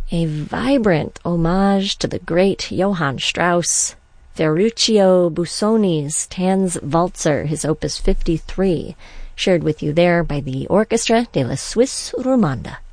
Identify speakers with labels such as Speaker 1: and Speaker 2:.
Speaker 1: A vibrant homage to the great Johann Strauss. Ferruccio Busoni's Tanz Walzer, his opus 53, shared with you there by the Orchestra de la Suisse Romande.